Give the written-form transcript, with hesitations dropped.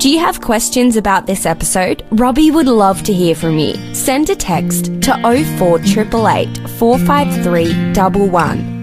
Do you have questions about this episode? Robbie would love to hear from you. Send a text to 0488 453 1111.